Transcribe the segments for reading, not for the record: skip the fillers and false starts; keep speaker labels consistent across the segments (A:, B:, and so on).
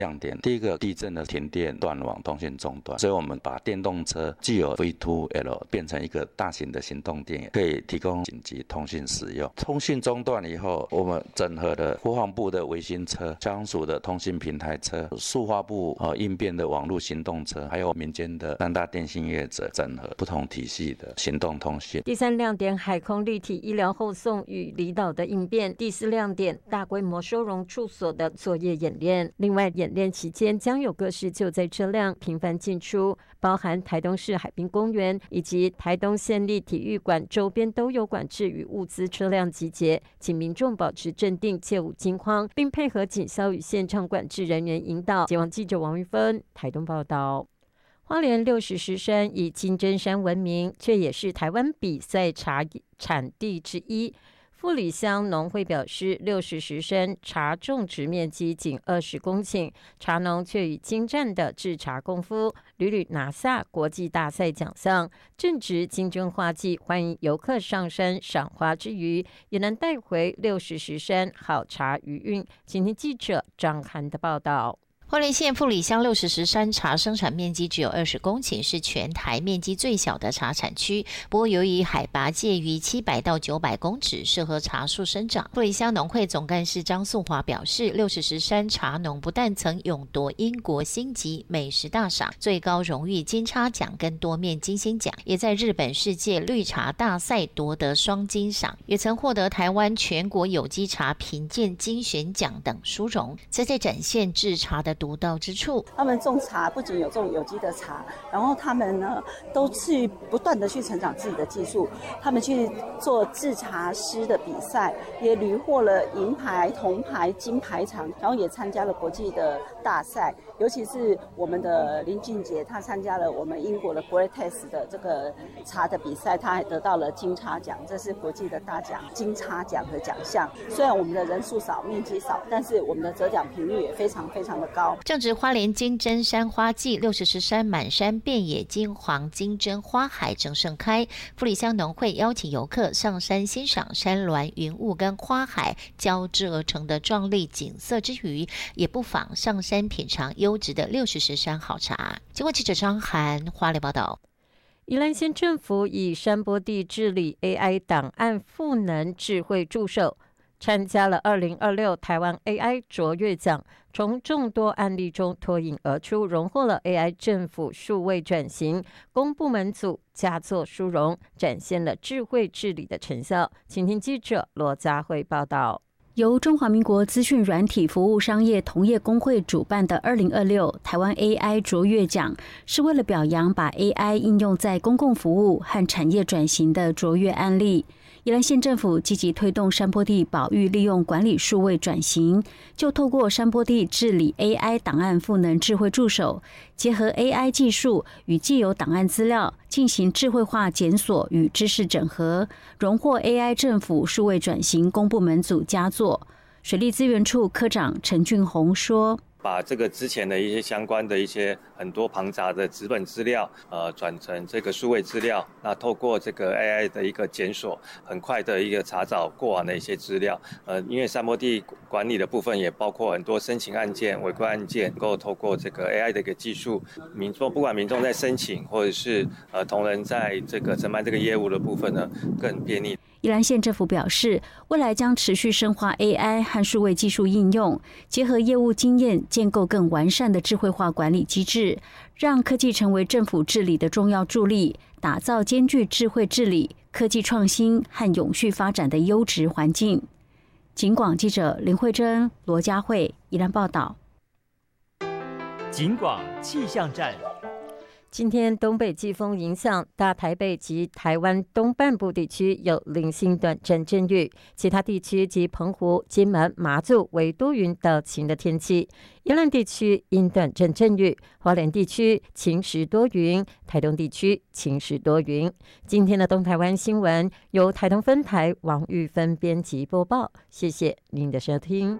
A: 亮点。第一个，地震的停电断网，通讯中断，所以我们把电动车具有 V2L 变成一个大型的行动电源，可以提供紧急通讯使用。通讯中断以后，我们整合了国防部的卫星车、消防署的通信平台车、数化部应变的网络行动车，还有民间的3大电信业者，整合不同体系的行动通讯。
B: 第3亮点，海空立体医疗后送与离岛的应变。第4亮点，大规模收容处所的作业演练。另外，演练期间将有各式救灾车辆频繁进出，包含台东市海滨公园以及台东县立体育馆周边都有管制与物资车辆集结，请民众保持镇定，切勿惊慌，并配合警消与现场管制人员引导。捷网记者王玉芬台东报道。花莲60石山以金针山闻名，却也是台湾比赛茶产地之一。富里乡农会表示，60石山茶种植面积仅20公顷，茶农却以精湛的制茶功夫，屡屡拿下国际大赛奖项，正值金针花季，欢迎游客上山赏花之余，也能带回60石山好茶余韵。请听记者张涵的报道。
C: 花莲县富里乡60石山茶生产面积只有20公顷，是全台面积最小的茶产区。不过，由于海拔介于700到900公尺，适合茶树生长。富里乡农会总干事张素华表示，60石山茶农不但曾勇夺英国星级美食大赏、最高荣誉金叉奖跟多面金星奖，也在日本世界绿茶大赛夺得双金赏，也曾获得台湾全国有机茶评鉴精选奖等殊荣，这在展现制茶的独到之处。
D: 他们种茶不仅有种有机的茶，然后他们呢都去不断的去成长自己的技术，他们去做制茶师的比赛，也屡获了银牌、铜牌、金牌奖，然后也参加了国际的大赛。尤其是我们的林俊杰，他参加了我们英国的 Great Taste 的这个茶的比赛，他还得到了金叉奖，这是国际的大奖金叉奖的奖项。虽然我们的人数少、面积少，但是我们的得奖频率也非常非常的高。
C: 正值花莲金针山花季，60石山满山遍野金黄金针花海正盛开。富里乡农会邀请游客上山欣赏山峦、云雾跟花海交织而成的壮丽景色之余，也不妨上山品尝优质的60石山好茶。经过记者张涵花莲报道。
B: 宜兰县政府以山坡地治理 AI 档案赋能智慧助手，参加了2026台湾 AI 卓越奖，从众多案例中脱颖而出，荣获了 AI 政府数位转型公部门组佳作殊荣，展现了智慧治理的成效。请听记者罗佳慧报道。
E: 由中华民国资讯软体服务商业同业公会主办的2026台湾 AI 卓越奖，是为了表扬把 AI 应用在公共服务和产业转型的卓越案例。宜兰县政府积极推动山坡地保育利用管理数位转型，就透过山坡地治理 AI 档案赋能智慧助手，结合 AI 技术与既有档案资料进行智慧化检索与知识整合，荣获 AI 政府数位转型公部门组佳作。水利资源处科长陈俊宏说，
F: 把这个之前的一些相关的一些很多庞杂的纸本资料，转成这个数位资料。那透过这个 AI 的一个检索，很快的一个查找过往的一些资料。因为山坡地管理的部分也包括很多申请案件、违规案件，能够透过这个 AI 的一个技术，不管民众在申请，或者是同仁在这个承办这个业务的部分呢，更便利。
E: 宜兰县政府表示，未来将持续深化 AI 和数位技术应用，结合业务经验，建构更完善的智慧化管理机制，让科技成为政府治理的重要助力，打造兼具智慧治理、科技创新和永续发展的优质环境。警广记者林慧珍、罗佳慧宜兰报道。
G: 警广气象站。
B: 今天东北季风影响，大台北及台湾东半部地区有零星短暂阵雨，其他地区及澎湖、金门、马祖为多云到晴的天气。宜兰地区因短暂阵雨，花莲地区晴时多云，台东地区晴时多云。今天的东台湾新闻由台东分台王玉芬编辑播报，谢谢您的收听。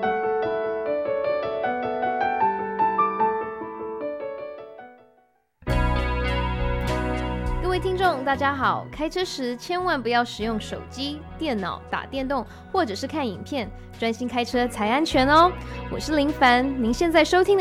H: 各位听众大家好，开车时千万不要使用手机、电脑打电动或者是看影片，专心开车才安全哦。我是林凡，您现在收听的